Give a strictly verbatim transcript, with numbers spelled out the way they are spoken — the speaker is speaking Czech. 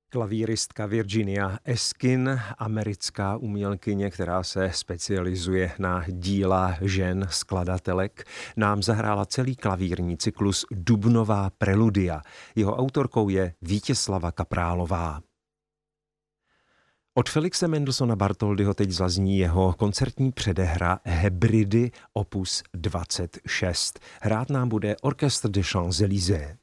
Klavíristka Virginia Eskin, americká umělkyně, která se specializuje na díla žen skladatelek, nám zahrála celý klavírní cyklus Dubnová preludia. Jeho autorkou je Vítězslava Kaprálová. Od Felixe Mendelssohna Bartholdyho teď zazní jeho koncertní předehra Hebridy opus dvacet šest. Hrát nám bude Orchestre des Champs-Élysées.